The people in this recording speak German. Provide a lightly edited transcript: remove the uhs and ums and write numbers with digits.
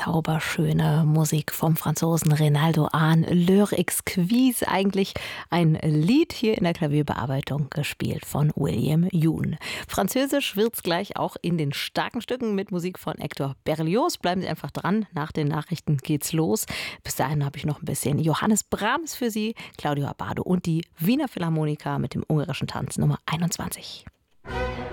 zauberschöne Musik vom Franzosen Reynaldo Ahn. L'heure exquise, eigentlich ein Lied hier in der Klavierbearbeitung, gespielt von William Youn. Französisch wird's gleich auch in den starken Stücken mit Musik von Hector Berlioz. Bleiben Sie einfach dran, nach den Nachrichten geht's los. Bis dahin habe ich noch ein bisschen Johannes Brahms für Sie, Claudio Abbado und die Wiener Philharmoniker mit dem ungarischen Tanz Nummer 21.